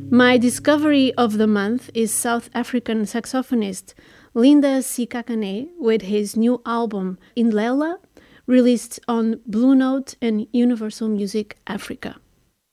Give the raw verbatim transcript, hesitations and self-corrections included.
My discovery of the month is South African saxophonist Linda Sikhakhane with his new album Indlela, released on Blue Note and Universal Music Africa.